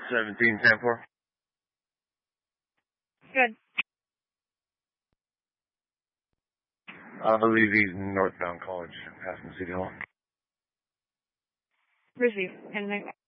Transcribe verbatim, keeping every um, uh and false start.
seventeen ten four. Good. I believe he's northbound College, passing City Hall. Receive. Anything?